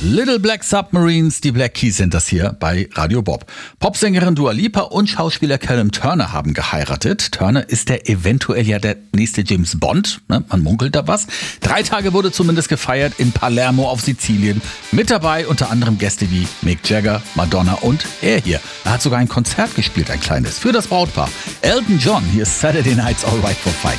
Little Black Submarines, die Black Keys sind das hier bei Radio Bob. Popsängerin Dua Lipa und Schauspieler Callum Turner haben geheiratet. Turner ist eventuell ja der nächste James Bond. Ne? Man munkelt da was. 3 Tage wurde zumindest gefeiert in Palermo auf Sizilien. Mit dabei unter anderem Gäste wie Mick Jagger, Madonna und er hier. Er hat sogar ein Konzert gespielt, ein kleines, für das Brautpaar. Elton John, hier ist Saturday Night's All Right for Five.